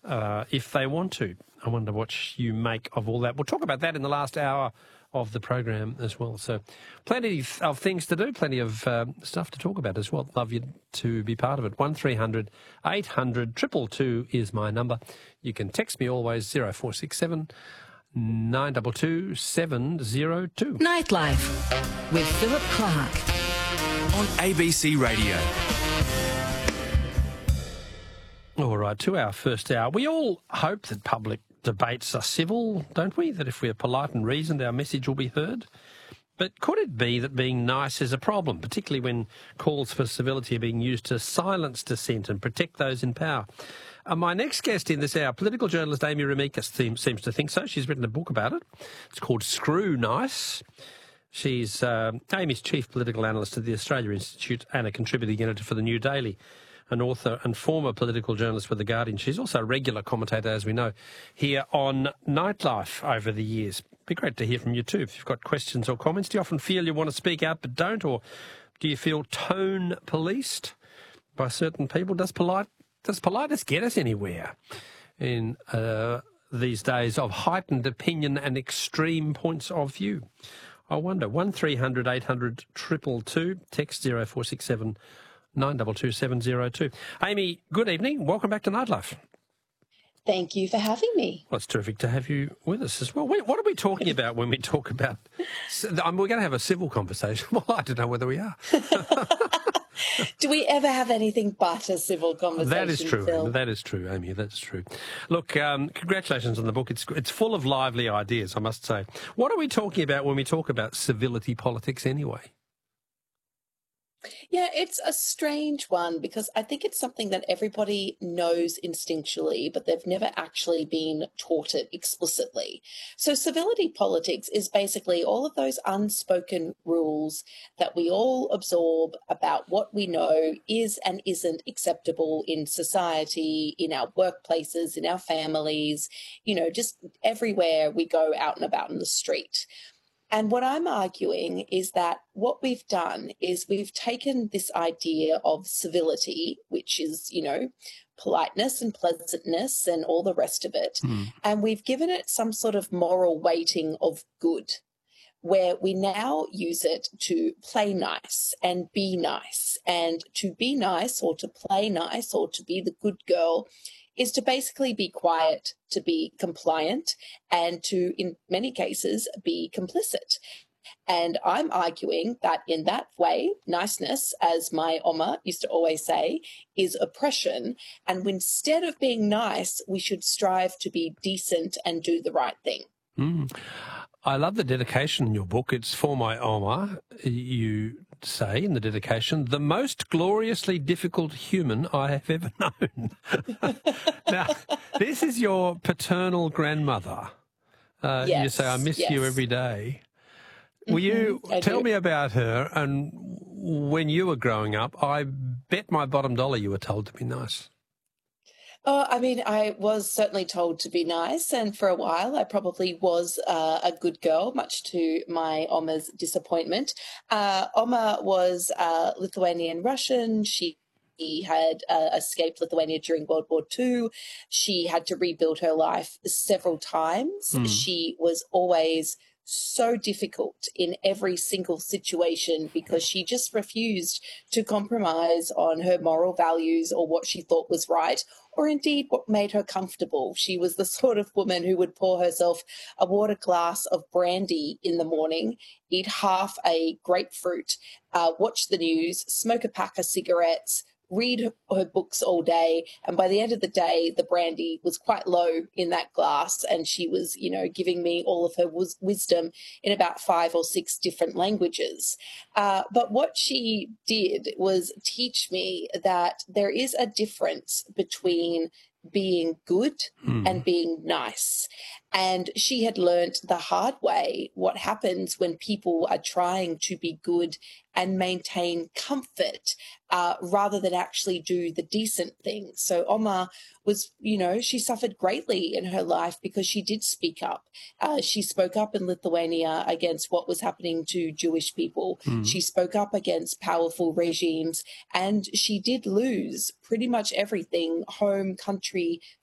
if they want to. I wonder what you make of all that. We'll talk about that in the last hour of the program as well. So plenty of things to do, plenty of stuff to talk about as well. Love you to be part of it. 1300 800 222 is my number. You can text me always 0467 922 702. Nightlife with Philip Clark on ABC Radio. All right, to our first hour. We all hope that public debates are civil, don't we? That if we are polite and reasoned, our message will be heard. But could it be that being nice is a problem, particularly when calls for civility are being used to silence dissent and protect those in power? My next guest in this hour, political journalist Amy Remeikis, seems to think so. She's written a book about it. It's called Screw Nice. She's Amy's chief political analyst at the Australia Institute and a contributing editor for the New Daily, an author and former political journalist with The Guardian. She's also a regular commentator, as we know, here on Nightlife over the years. Be great to hear from you too. If you've got questions or comments, do you often feel you want to speak out but don't, or do you feel tone policed by certain people? Does politeness get us anywhere in these days of heightened opinion and extreme points of view? I wonder. 1300 800 222, text 0467 922 702. Amy, good evening. Welcome back to Nightlife. Thank you for having me. Well, it's terrific to have you with us as well. What are we talking about when we talk about... we're going to have a civil conversation. Well, I don't know whether we are. Do we ever have anything but a civil conversation, That is true. Phil? That is true, Amy. That's true. Look, congratulations on the book. It's full of lively ideas, I must say. What are we talking about when we talk about civility politics anyway? Yeah, it's a strange one because I think it's something that everybody knows instinctually, but they've never actually been taught it explicitly. So civility politics is basically all of those unspoken rules that we all absorb about what we know is and isn't acceptable in society, in our workplaces, in our families, just everywhere we go out and about in the street. And what I'm arguing is that what we've done is we've taken this idea of civility, which is, politeness and pleasantness and all the rest of it, and we've given it some sort of moral weighting of good, where we now use it to play nice and be nice. And to be nice or to play nice or to be the good girl is to basically be quiet, to be compliant, and to, in many cases, be complicit. And I'm arguing that in that way, niceness, as my Oma used to always say, is oppression. And instead of being nice, we should strive to be decent and do the right thing. I love the dedication in your book. It's for my Oma. You say in the dedication, the most gloriously difficult human I have ever known. Now, this is your paternal grandmother. Yes, you say, I miss you every day. Will you tell me about her? And when you were growing up, I bet my bottom dollar you were told to be nice. Oh, I mean, I was certainly told to be nice, and for a while I probably was a good girl, much to my Oma's disappointment. Oma was Lithuanian-Russian. She had escaped Lithuania during World War II. She had to rebuild her life several times. She was always so difficult in every single situation because she just refused to compromise on her moral values or what she thought was right, or indeed what made her comfortable. She was the sort of woman who would pour herself a water glass of brandy in the morning, eat half a grapefruit, watch the news, smoke a pack of cigarettes, read her books all day, and by the end of the day, the brandy was quite low in that glass, and she was, giving me all of her wisdom in about 5 or 6 different languages. But what she did was teach me that there is a difference between being good and being nice. And she had learnt the hard way what happens when people are trying to be good and maintain comfort rather than actually do the decent thing. So Oma was, she suffered greatly in her life because she did speak up. She spoke up in Lithuania against what was happening to Jewish people. She spoke up against powerful regimes, and she did lose pretty much everything: home, country,